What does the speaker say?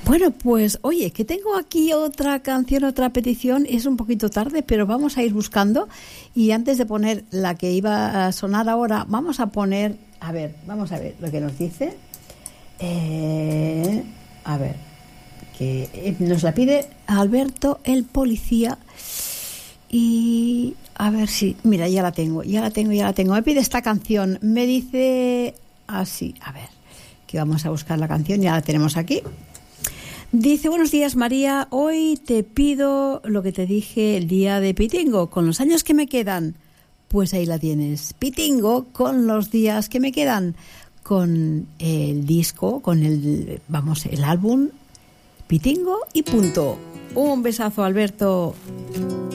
Bueno, pues oye, que tengo aquí otra canción, otra petición. Es un poquito tarde, pero vamos a ir buscando. Y antes de poner la que iba a sonar ahora, vamos a poner... vamos a ver lo que nos dice. A ver, que nos la pide Alberto, el policía. Y a ver si... Mira, ya la tengo. Me pide esta canción. Me dice así, a ver, que vamos a buscar la canción. Ya la tenemos aquí. Dice: buenos días, María, hoy te pido lo que te dije el día de Pitingo, con los años que me quedan. Pues ahí la tienes, Pitingo, con los días que me quedan, con el disco, con el álbum Pitingo y punto. Un besazo, Alberto.